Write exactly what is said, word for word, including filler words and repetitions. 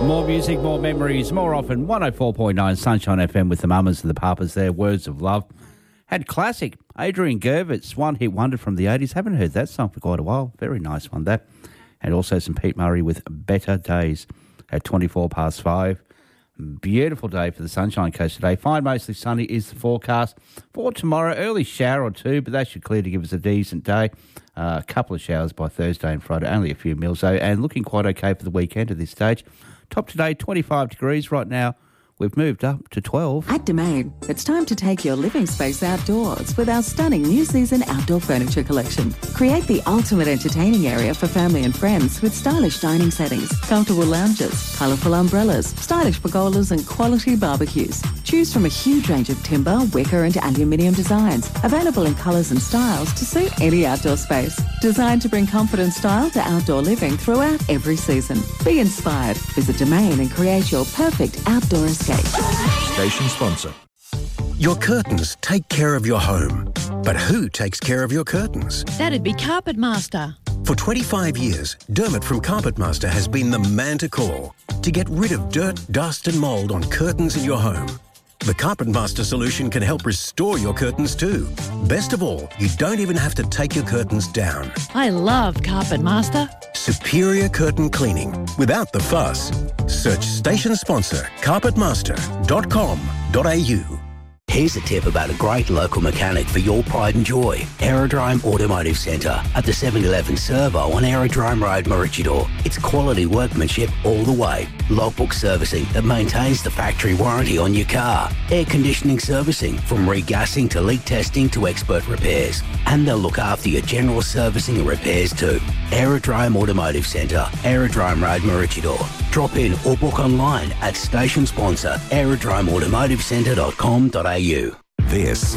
More music, more memories, more often. one oh four point nine Sunshine F M with the mamas and the papas there. Words of Love. Had classic Adrian Gervitz, one hit wonder from the eighties. Haven't heard that song for quite a while. Very nice one, that. And also some Pete Murray with Better Days at twenty-four past five. Beautiful day for the Sunshine Coast today. Fine, mostly sunny is the forecast for tomorrow. Early shower or two, but that should clear to give us a decent day. Uh, a couple of showers by Thursday and Friday, only a few mils though, and looking quite okay for the weekend at this stage. Top today, twenty-five degrees right now. We've moved up to twelve. At Domain, it's time to take your living space outdoors with our stunning new season outdoor furniture collection. Create the ultimate entertaining area for family and friends with stylish dining settings, comfortable lounges, colourful umbrellas, stylish pergolas and quality barbecues. Choose from a huge range of timber, wicker and aluminium designs, available in colours and styles to suit any outdoor space. Designed to bring comfort and style to outdoor living throughout every season. Be inspired. Visit Domain and create your perfect outdoor escape. Station sponsor. Your curtains take care of your home. But who takes care of your curtains? That'd be Carpet Master. For twenty-five years, Dermot from Carpet Master has been the man to call to get rid of dirt, dust and mould on curtains in your home. The Carpet Master solution can help restore your curtains too. Best of all, you don't even have to take your curtains down. I love Carpet Master. Superior curtain cleaning without the fuss. Search station sponsor carpet master dot com dot a u. Here's a tip about a great local mechanic for your pride and joy. Aerodrome Automotive Centre at the seven eleven Servo on Aerodrome Road, Maroochydore. It's quality workmanship all the way. Logbook servicing that maintains the factory warranty on your car. Air conditioning servicing from regassing to leak testing to expert repairs. And they'll look after your general servicing and repairs too. Aerodrome Automotive Centre, Aerodrome Road, Maroochydore. Drop in or book online at station sponsor aerodrome automotive centre dot com dot a u. This